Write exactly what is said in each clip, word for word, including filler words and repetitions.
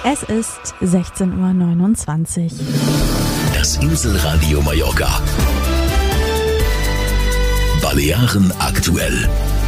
Es ist sechzehn Uhr neunundzwanzig. Das Inselradio Mallorca. Balearen aktuell.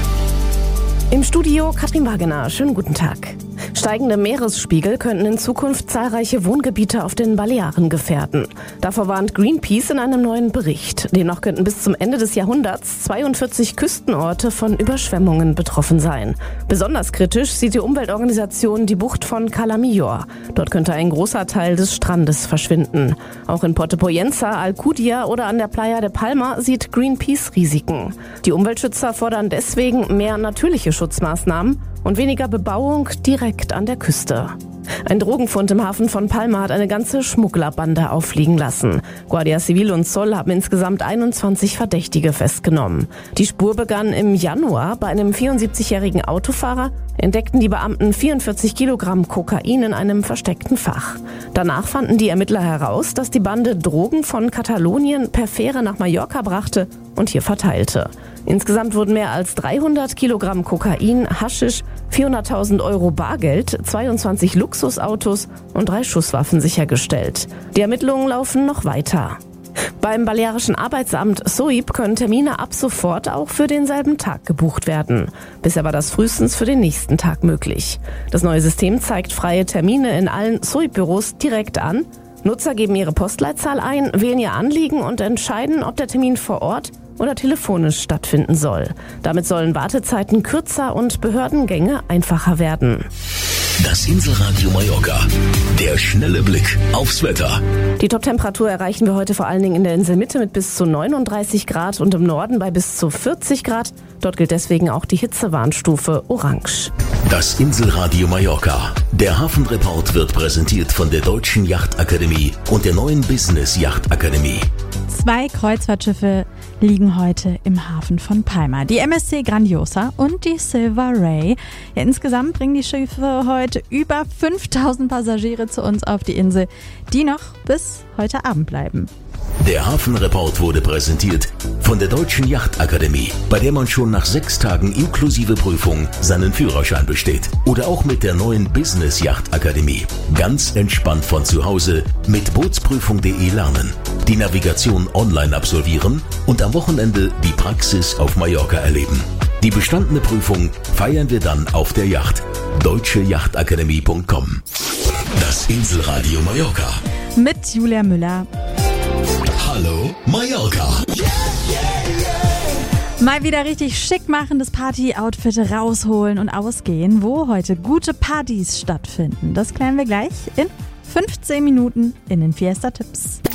Im Studio Katrin Wagener. Schönen guten Tag. Steigende Meeresspiegel könnten in Zukunft zahlreiche Wohngebiete auf den Balearen gefährden. Davor warnt Greenpeace in einem neuen Bericht. Demnach könnten bis zum Ende des Jahrhunderts zweiundvierzig Küstenorte von Überschwemmungen betroffen sein. Besonders kritisch sieht die Umweltorganisation die Bucht von Cala Millor. Dort könnte ein großer Teil des Strandes verschwinden. Auch in Porto Poyensa, Alcudia oder an der Playa de Palma sieht Greenpeace Risiken. Die Umweltschützer fordern deswegen mehr natürliche Schutzmaßnahmen und weniger Bebauung direkt an der Küste. Ein Drogenfund im Hafen von Palma hat eine ganze Schmugglerbande auffliegen lassen. Guardia Civil und Zoll haben insgesamt einundzwanzig Verdächtige festgenommen. Die Spur begann im Januar. Bei einem vierundsiebzigjährigen Autofahrer entdeckten die Beamten vierundvierzig Kilogramm Kokain in einem versteckten Fach. Danach fanden die Ermittler heraus, dass die Bande Drogen von Katalonien per Fähre nach Mallorca brachte und hier verteilte. Insgesamt wurden mehr als dreihundert Kilogramm Kokain, Haschisch, vierhunderttausend Euro Bargeld, zweiundzwanzig Luxusautos und drei Schusswaffen sichergestellt. Die Ermittlungen laufen noch weiter. Beim Balearischen Arbeitsamt S O I P können Termine ab sofort auch für denselben Tag gebucht werden. Bisher war das frühestens für den nächsten Tag möglich. Das neue System zeigt freie Termine in allen S O I P-Büros direkt an. Nutzer geben ihre Postleitzahl ein, wählen ihr Anliegen und entscheiden, ob der Termin vor Ort oder telefonisch stattfinden soll. Damit sollen Wartezeiten kürzer und Behördengänge einfacher werden. Das Inselradio Mallorca. Der schnelle Blick aufs Wetter. Die Top-Temperatur erreichen wir heute vor allen Dingen in der Inselmitte mit bis zu neununddreißig Grad und im Norden bei bis zu vierzig Grad. Dort gilt deswegen auch die Hitzewarnstufe Orange. Das Inselradio Mallorca. Der Hafenreport wird präsentiert von der Deutschen Yachtakademie und der neuen Business Yachtakademie. Zwei Kreuzfahrtschiffe liegen heute im Hafen von Palma. Die M S C Grandiosa und die Silver Ray. Ja, insgesamt bringen die Schiffe heute über fünftausend Passagiere zu uns auf die Insel, die noch bis heute Abend bleiben. Der Hafenreport wurde präsentiert von der Deutschen Yachtakademie, bei der man schon nach sechs Tagen inklusive Prüfung seinen Führerschein besteht. Oder auch mit der neuen Business Yachtakademie. Ganz entspannt von zu Hause mit bootsprüfung punkt de lernen, die Navigation online absolvieren und am Wochenende die Praxis auf Mallorca erleben. Die bestandene Prüfung feiern wir dann auf der Yacht. deutsche yachtakademie punkt com. Das Inselradio Mallorca. Mit Julia Müller. Hallo Mallorca. Yeah, yeah, yeah. Mal wieder richtig schick machen, das Party-Outfit rausholen und ausgehen, wo heute gute Partys stattfinden. Das klären wir gleich in fünfzehn Minuten in den Fiesta-Tipps.